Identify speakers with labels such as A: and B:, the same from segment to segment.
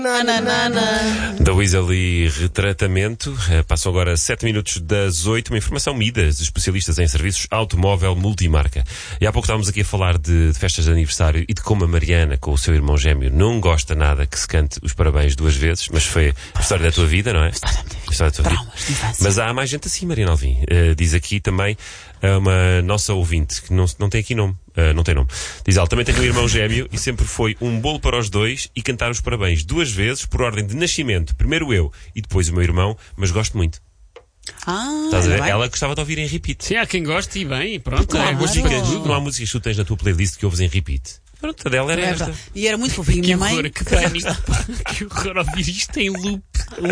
A: Da Weasley Retratamento. Passam agora 7 minutos das 8. Uma informação Midas, especialistas em serviços automóvel multimarca. E há pouco estávamos aqui a falar de festas de aniversário e de como a Mariana, com o seu irmão gêmeo, não gosta nada que se cante os parabéns 2 vezes, mas foi a história da tua vida, não é? A história da tua vida. Mas há mais gente assim, Mariana Alvim. Diz aqui também uma nossa ouvinte, que não tem aqui nome. Não tem nome. Diz ela, também tenho um irmão gêmeo e sempre foi um bolo para os dois e cantar os parabéns 2 vezes por ordem de nascimento. Primeiro eu e depois o meu irmão, mas gosto muito. Estás a ver? Ela gostava de ouvir em repeat.
B: Sim, há quem goste e bem, e pronto.
A: Claro. Não há músicas que tu tens na tua playlist que ouves em repeat. Pronto, a dela era esta.
C: E era muito fofinho. Minha mãe...
B: Que pânico. Que horror ouvir isto em loop.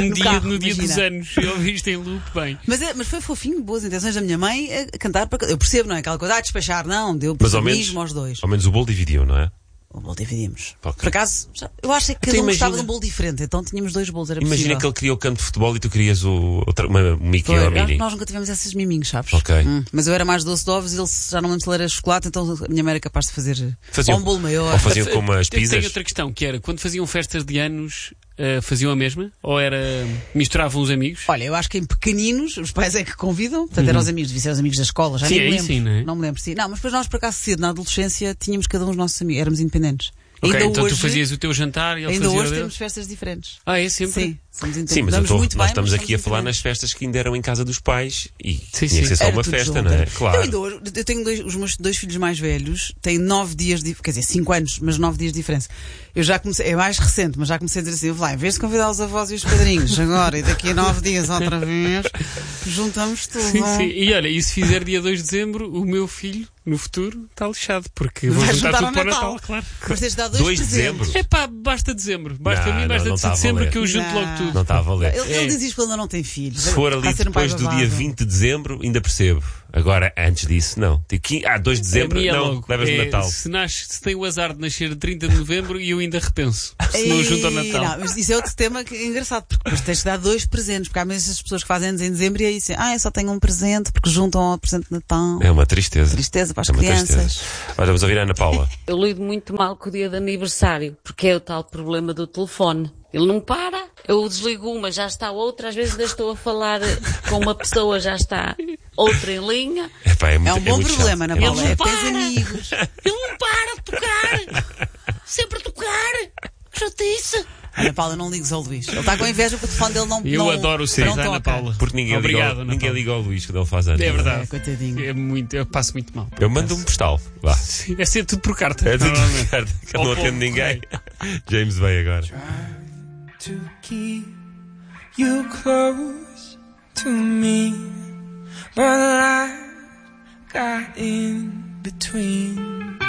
B: No dia dos anos. Eu ouvi isto em loop, bem.
C: Mas foi fofinho, boas intenções da minha mãe a cantar para... Eu percebo, não é? Aquela coisa, despachar, não. Deu protagonismo aos dois.
A: Ao menos o bolo dividiam, não é?
C: O bolo dividimos.
A: Okay.
C: Por acaso, eu acho que cada um gostava de um bolo diferente, então tínhamos 2 bolos, era
A: Imagina
C: possível.
A: que ele queria o canto de futebol e tu querias o Mickey ou a Minnie.
C: Nós nunca tivemos esses miminhos, sabes?
A: Ok.
C: Mas eu era mais doce de ovos e ele já não lembro se ele era chocolate, então a minha mãe era capaz de fazer um bolo maior.
A: Ou faziam como as pizzas.
B: Tenho outra questão, que era, quando faziam festas de anos, faziam a mesma? Ou era, misturavam os amigos?
C: Olha, eu acho que em pequeninos, os pais é que convidam, portanto eram os amigos, devia ser os amigos da escola, já nem me lembro.
B: Sim, não é?
C: Não me lembro, sim. Não, mas depois nós, por acaso, cedo, na adolescência, tínhamos cada um os nossos amigos, éramos independentes.
B: Ok,
C: ainda
B: então
C: hoje,
B: tu fazias o teu jantar e ele
C: ainda
B: fazia
C: hoje
B: o dele?
C: temos festas diferentes.
B: É sempre?
C: Sim, somos independentes.
A: Sim, mas nós estamos aqui a falar nas
C: independentes.
A: festas que ainda eram em casa dos pais e
B: Sim,
A: tinha que ser só
C: Era
A: uma
C: tudo
A: festa,
C: junto.
A: não é? Claro.
C: Eu tenho os meus 2 filhos mais velhos, têm 9 dias de, quer dizer, 5 anos, mas 9 dias de diferença. Eu já comecei, é mais recente, mas já comecei a dizer assim, vou lá, em vez de convidar os avós e os padrinhos, agora e daqui a 9 dias outra vez, juntamos tudo.
B: Sim. E olha, e se fizer dia 2 de dezembro, o meu filho, no futuro, está lixado, porque vou juntar tudo para o Natal, claro.
C: Mas tens de dar 2
A: 2 de dezembro.
B: É pá, basta dezembro. Basta
A: Não,
B: a mim, basta
A: não
B: de
A: está a
B: dezembro
A: valer.
B: que eu junto
C: Não.
B: logo tudo.
A: Não está a valer.
C: Ele diz isto porque ele ainda não tem filhos.
A: Se for ali
C: Está a ser um pai
A: depois do
C: babado.
A: dia 20 de dezembro, ainda percebo. Agora, antes disso, não. Tipo, 2 de dezembro,
B: É
A: não,
B: logo.
A: levas no Natal.
B: Se tem o azar de nascer 30 de novembro, e eu ainda repenso. Se não junto ao Natal.
C: Não, mas isso é outro tema que é engraçado, porque depois tens de dar 2 presentes, porque há mesmo essas pessoas que fazem anos em dezembro e aí dizem, eu só tenho um presente, porque juntam ao presente de Natal.
A: É uma tristeza.
C: Tristeza para as
A: É uma
C: crianças.
A: tristeza. Olha, vamos ouvir a Ana Paula.
D: Eu lido muito mal com o dia de aniversário, porque é o tal problema do telefone. Ele não para, eu desligo uma, já está outra, às vezes ainda estou a falar com uma pessoa, já está outra em linha.
A: Epá,
C: É um bom
A: muito
C: problema,
A: chato.
C: Ana Paula.
D: Ele não
C: Tens
D: para.
C: amigos.
D: Ele não para de tocar, sempre a tocar, que chatice.
C: Ana Paula, não ligues ao Luís. Ele está com inveja porque o telefone dele não
B: Eu
C: não,
B: adoro o
C: não
B: ser da Ana
C: toca.
B: Paula.
A: Porque ninguém,
B: Obrigado, Ana
A: ninguém
B: Paula.
A: liga ao Luís quando ele faz anos.
B: É verdade.
C: Coitadinho.
B: Eu passo muito mal.
A: Eu mando um postal. Vá.
B: Sim, é ser tudo por carta.
A: É tudo
B: Normalmente.
A: certo, que ele não
B: Ao
A: atende
B: povo,
A: ninguém. James vai agora.
E: To keep you close to me, but life got in between.